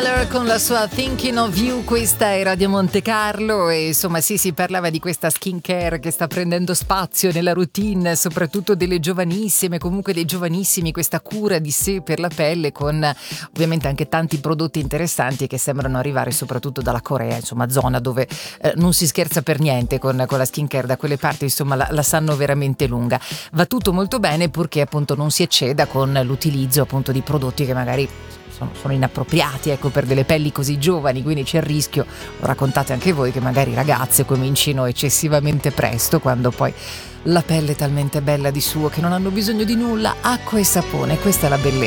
Taylor con la sua Thinking of You, questa è Radio Monte Carlo e insomma si parlava di questa skincare che sta prendendo spazio nella routine soprattutto delle giovanissime, comunque dei giovanissimi, questa cura di sé per la pelle con ovviamente anche tanti prodotti interessanti che sembrano arrivare soprattutto dalla Corea, insomma zona dove non si scherza per niente con la skincare, da quelle parti insomma la sanno veramente lunga. Va tutto molto bene purché appunto non si ecceda con l'utilizzo appunto di prodotti che magari sono inappropriati, ecco, per delle pelli così giovani, quindi c'è il rischio, lo raccontate anche voi, che magari ragazze comincino eccessivamente presto quando poi la pelle è talmente bella di suo che non hanno bisogno di nulla, acqua e sapone, questa è la bellezza.